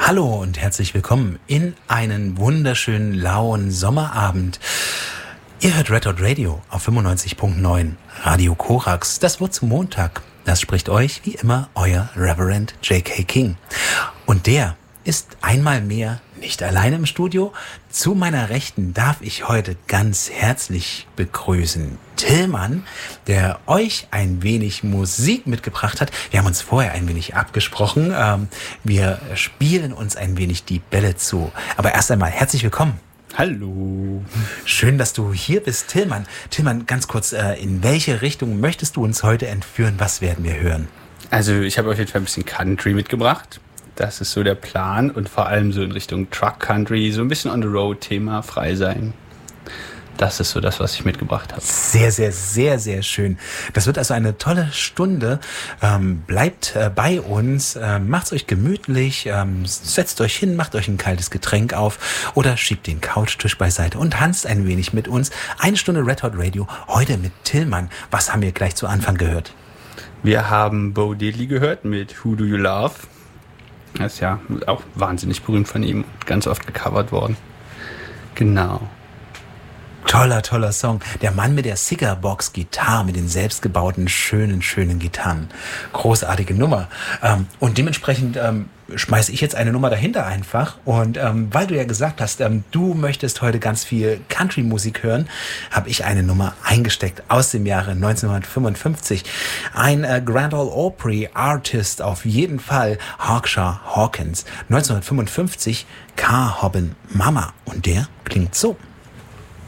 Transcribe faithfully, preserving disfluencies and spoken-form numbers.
Hallo und herzlich willkommen in einen wunderschönen lauen Sommerabend. Ihr hört Red Hot Radio auf fünfundneunzig Komma neun Radio Korax. Das Wort zum Montag. Das spricht euch wie immer euer Reverend J K. King. Und der ist einmal mehr nicht alleine im Studio. Zu meiner Rechten darf ich heute ganz herzlich begrüßen Tillmann, der euch ein wenig Musik mitgebracht hat. Wir haben uns vorher ein wenig abgesprochen. Ähm, wir spielen uns ein wenig die Bälle zu. Aber erst einmal herzlich willkommen. Hallo. Schön, dass du hier bist, Tillmann. Tillmann, ganz kurz, äh, in welche Richtung möchtest du uns heute entführen? Was werden wir hören? Also ich habe auf jeden Fall ein bisschen Country mitgebracht. Das ist so der Plan und vor allem so in Richtung Truck Country, so ein bisschen on the road Thema, frei sein. Das ist so das, was ich mitgebracht habe. Sehr, sehr, sehr, sehr schön. Das wird also eine tolle Stunde. Ähm, bleibt äh, bei uns, ähm, macht's euch gemütlich, ähm, setzt euch hin, macht euch ein kaltes Getränk auf oder schiebt den Couchtisch beiseite und tanzt ein wenig mit uns. Eine Stunde Red Hot Radio, heute mit Tillmann. Was haben wir gleich zu Anfang gehört? Wir haben Bo Diddley gehört mit Who Do You Love? Das ist ja auch wahnsinnig berühmt von ihm, ganz oft gecovert worden. Genau. Toller, toller Song. Der Mann mit der Cigarbox-Gitarre, mit den selbstgebauten, schönen, schönen Gitarren. Großartige Nummer. Ähm, und dementsprechend ähm, schmeiße ich jetzt eine Nummer dahinter einfach. Und ähm, weil du ja gesagt hast, ähm, du möchtest heute ganz viel Country-Musik hören, habe ich eine Nummer eingesteckt aus dem Jahre neunzehnhundertfünfundfünfzig. Ein äh, Grand Ole Opry Artist auf jeden Fall, Hawkshaw Hawkins. neunzehnhundertfünfundfünfzig, Car Hoppin' Mama. Und der klingt so.